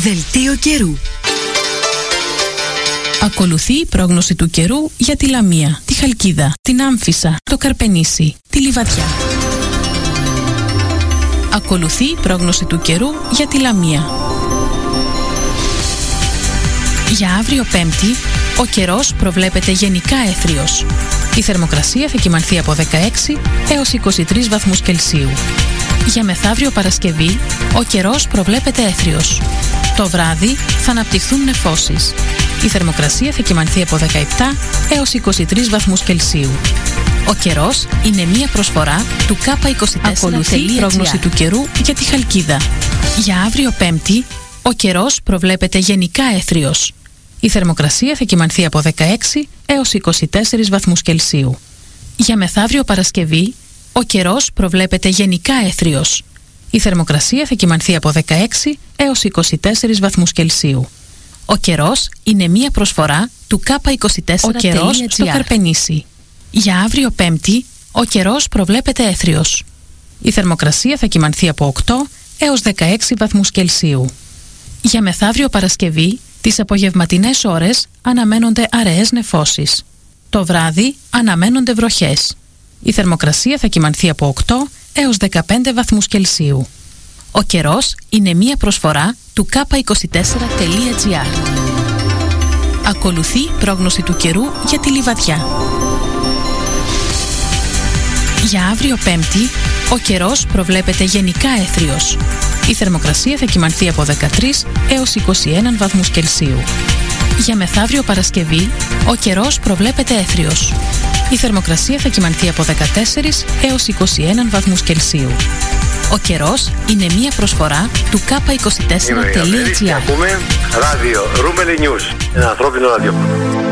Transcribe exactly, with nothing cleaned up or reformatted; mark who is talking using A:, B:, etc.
A: Δελτίο καιρού.
B: Ακολουθεί η πρόγνωση του καιρού για τη Λαμία, τη Χαλκίδα, την Άμφισσα, το Καρπενήσι, τη Λιβαδιά. Ακολουθεί η πρόγνωση του καιρού για τη Λαμία. Για αύριο Πέμπτη, ο καιρός προβλέπεται γενικά έθριος. Η θερμοκρασία θα κυμανθεί από δεκαέξι έως είκοσι τρεις βαθμούς Κελσίου. Για μεθαύριο Παρασκευή, ο καιρός προβλέπεται έθριος. Το βράδυ θα αναπτυχθούν νεφώσεις. Η θερμοκρασία θα κυμανθεί από δεκαεπτά έως είκοσι τρεις βαθμούς Κελσίου. Ο καιρός είναι μία προσφορά του Κάπα είκοσι τέσσερα. Ακολουθεί η πρόγνωση του καιρού για τη Χαλκίδα. Για αύριο Πέμπτη, ο καιρός προβλέπεται γενικά έθριος. Η θερμοκρασία θα κυμανθεί από δεκαέξι έως είκοσι τέσσερις βαθμούς Κελσίου. Για μεθαύριο Παρασκευή, ο καιρός προβλέπεται γενικά έθριος. Η θερμοκρασία θα κυμανθεί από δεκαέξι έως είκοσι τέσσερις βαθμούς Κελσίου. Ο καιρός είναι μία προσφορά του Κάπα είκοσι τέσσερα. Ο καιρός στο Καρπενήσι. Για αύριο Πέμπτη, ο καιρός προβλέπεται έθριος. Η θερμοκρασία θα κυμανθεί από οκτώ έως δεκαέξι βαθμούς Κελσίου. Για μεθαύριο Παρασκευή, τις απογευματινές ώρες αναμένονται αραιές νεφώσεις. Το βράδυ αναμένονται βροχές. Η θερμοκρασία θα κυμανθεί από οκτώ έως δεκαπέντε βαθμούς Κελσίου. Ο καιρός είναι μία προσφορά του κάπα είκοσι τέσσερα τελεία τζι άρ. Ακολουθεί πρόγνωση του καιρού για τη Λιβαδιά. Για αύριο Πέμπτη, ο καιρός προβλέπεται γενικά έθριος. Η θερμοκρασία θα κυμανθεί από δεκατρείς έως είκοσι ένα βαθμούς Κελσίου. Για μεθαύριο Παρασκευή, ο καιρός προβλέπεται έθριος. Η θερμοκρασία θα κυμανθεί από δεκατέσσερις έως είκοσι ένα βαθμούς Κελσίου. Ο καιρός είναι μία προσφορά του κάπα είκοσι τέσσερα τελεία τζι άρ.
C: Ακούμε ράδιο Ρούμελι News, ένα ανθρώπινο ραδιόφωνο.